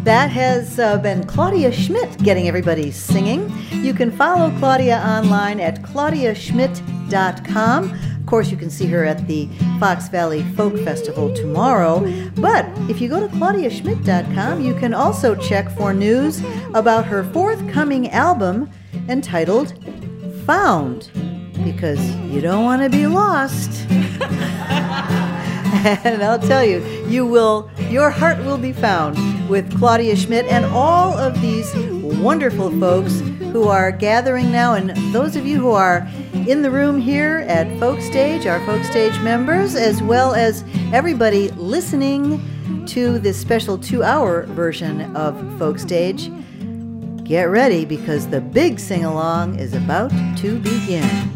That has been Claudia Schmidt getting everybody singing. You can follow Claudia online at claudiaschmidt.com. Of course, you can see her at the Fox Valley Folk Festival tomorrow. But if you go to claudiaschmidt.com, you can also check for news about her forthcoming album entitled Found, because you don't want to be lost. And I'll tell you, your heart will be found with Claudia Schmidt and all of these wonderful folks who are gathering now. And those of you who are in the room here at Folk Stage, our Folk Stage members, as well as everybody listening to this special 2-hour version of Folk Stage, get ready because the big sing-along is about to begin.